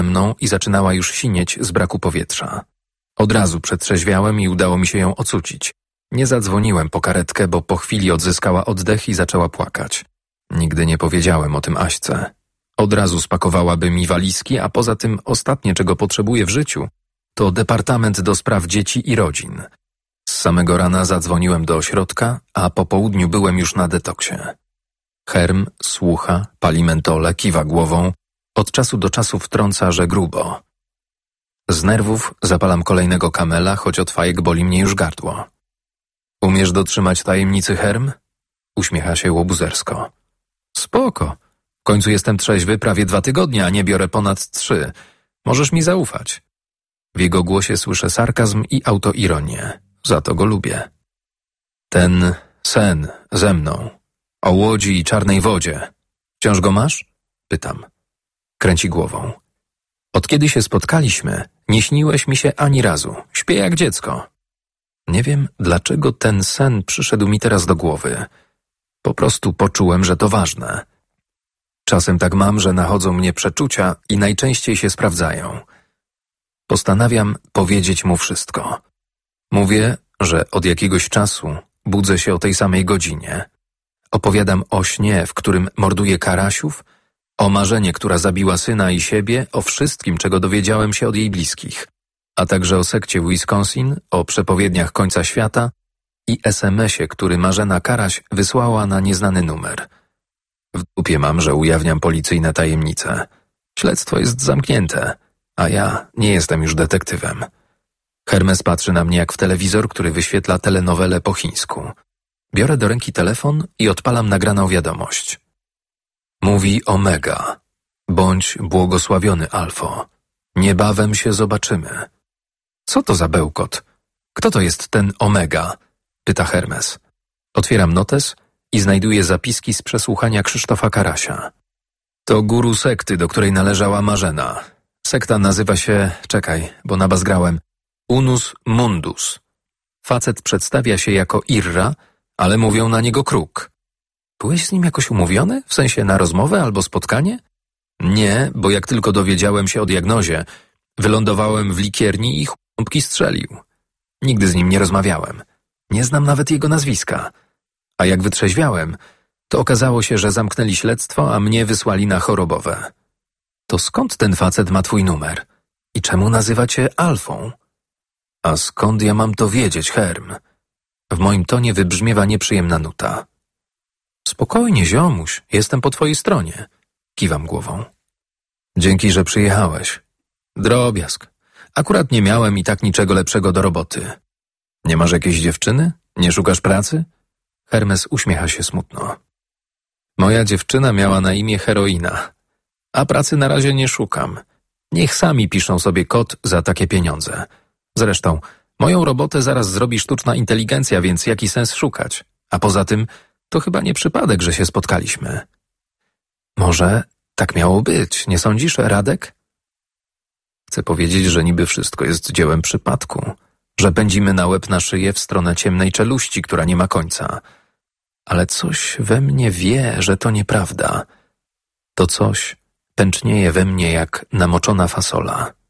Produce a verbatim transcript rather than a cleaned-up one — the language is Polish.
mną i zaczynała już sinieć z braku powietrza. Od razu przetrzeźwiałem i udało mi się ją ocucić. Nie zadzwoniłem po karetkę, bo po chwili odzyskała oddech i zaczęła płakać. Nigdy nie powiedziałem o tym Aśce. Od razu spakowałaby mi walizki, a poza tym ostatnie, czego potrzebuję w życiu, to Departament do Spraw Dzieci i Rodzin. Z samego rana zadzwoniłem do ośrodka, a po południu byłem już na detoksie. Herm słucha, pali mentole, kiwa głową, od czasu do czasu wtrąca, że grubo. Z nerwów zapalam kolejnego kamela, choć od fajek boli mnie już gardło. Umiesz dotrzymać tajemnicy, Herm? Uśmiecha się łobuzersko. Spoko. W końcu jestem trzeźwy prawie dwa tygodnie, a nie biorę ponad trzy. Możesz mi zaufać. W jego głosie słyszę sarkazm i autoironię. Za to go lubię. Ten sen ze mną. O łodzi i czarnej wodzie. Wciąż go masz? Pytam. Kręci głową. Od kiedy się spotkaliśmy, nie śniłeś mi się ani razu. Śpię jak dziecko. Nie wiem, dlaczego ten sen przyszedł mi teraz do głowy. Po prostu poczułem, że to ważne. Czasem tak mam, że nachodzą mnie przeczucia i najczęściej się sprawdzają. Postanawiam powiedzieć mu wszystko. Mówię, że od jakiegoś czasu budzę się o tej samej godzinie. Opowiadam o śnie, w którym morduję Karasiów, o Marzenie, która zabiła syna i siebie, o wszystkim, czego dowiedziałem się od jej bliskich, a także o sekcie w Wisconsin, o przepowiedniach końca świata i es em esie, który Marzena Karaś wysłała na nieznany numer. W dupie mam, że ujawniam policyjne tajemnice. Śledztwo jest zamknięte, a ja nie jestem już detektywem. Hermes patrzy na mnie jak w telewizor, który wyświetla telenowelę po chińsku. Biorę do ręki telefon i odpalam nagraną wiadomość. Mówi Omega. Bądź błogosławiony, Alfo. Niebawem się zobaczymy. Co to za bełkot? Kto to jest ten Omega? Pyta Hermes. Otwieram notes i znajduję zapiski z przesłuchania Krzysztofa Karasia. To guru sekty, do której należała Marzena. Sekta nazywa się, czekaj, bo nabazgrałem, Unus Mundus. Facet przedstawia się jako Irra, ale mówią na niego Kruk. Byłeś z nim jakoś umówiony? W sensie na rozmowę albo spotkanie? Nie, bo jak tylko dowiedziałem się o diagnozie, wylądowałem w likierni i chłopki strzelił. Nigdy z nim nie rozmawiałem. Nie znam nawet jego nazwiska. A jak wytrzeźwiałem, to okazało się, że zamknęli śledztwo, a mnie wysłali na chorobowe. To skąd ten facet ma twój numer? I czemu nazywa cię Alfą? A skąd ja mam to wiedzieć, Herm? W moim tonie wybrzmiewa nieprzyjemna nuta. Spokojnie, ziomuś, jestem po twojej stronie. Kiwam głową. Dzięki, że przyjechałeś. Drobiazg. Akurat nie miałem i tak niczego lepszego do roboty. Nie masz jakiejś dziewczyny? Nie szukasz pracy? Hermes uśmiecha się smutno. Moja dziewczyna miała na imię Heroina, a pracy na razie nie szukam. Niech sami piszą sobie kod za takie pieniądze. Zresztą, moją robotę zaraz zrobi sztuczna inteligencja, więc jaki sens szukać? A poza tym, to chyba nie przypadek, że się spotkaliśmy. Może tak miało być, nie sądzisz, Radek? Chcę powiedzieć, że niby wszystko jest dziełem przypadku, że pędzimy na łeb na szyję w stronę ciemnej czeluści, która nie ma końca. Ale coś we mnie wie, że to nieprawda. To coś pęcznieje we mnie jak namoczona fasola.